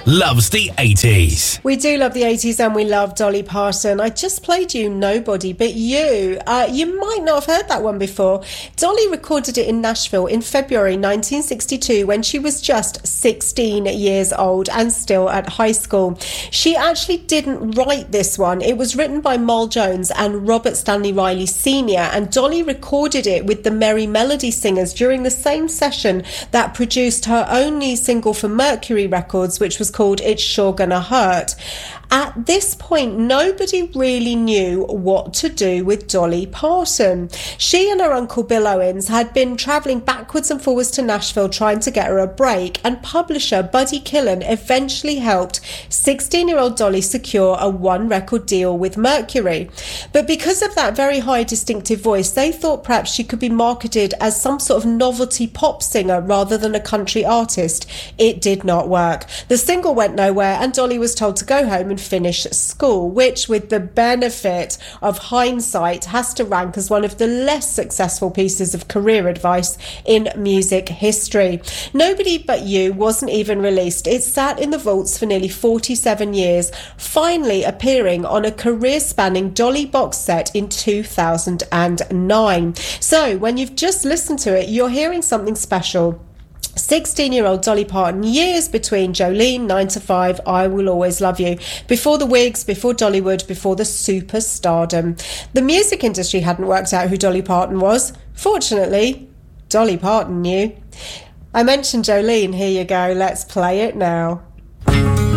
loves the 80s. We do love the 80s and we love Dolly Parton. I just played you Nobody But You. You might not have heard that one before. Dolly recorded it in Nashville in February 1962 when she was just 16 years old and still at high school. She actually didn't write this one. It was written by Mal Jones and Robert Stanley Riley Sr. and Dolly recorded it with the Merry Melody Singers during the same session that produced her only single for Mercury Records, which was called It's Sure Gonna Hurt. At this point, nobody really knew what to do with Dolly Parton. She and her uncle Bill Owens had been travelling backwards and forwards to Nashville trying to get her a break, and publisher Buddy Killen eventually helped 16-year-old Dolly secure a one-record deal with Mercury. But because of that very high distinctive voice, they thought perhaps she could be marketed as some sort of novelty pop singer rather than a country artist. It did not work. The single went nowhere and Dolly was told to go home and finish school, which with the benefit of hindsight has to rank as one of the less successful pieces of career advice in music history. Nobody But You wasn't even released. It sat in the vaults for nearly 47 years, finally appearing on a career-spanning Dolly box set in 2009. So when you've just listened to it, you're hearing something special. 16-year-old Dolly Parton, years between Jolene, 9 to 5, I Will Always Love You, before the wigs, before Dollywood, before the superstardom. The music industry hadn't worked out who Dolly Parton was. Fortunately, Dolly Parton knew. I mentioned Jolene, here you go, let's play it now.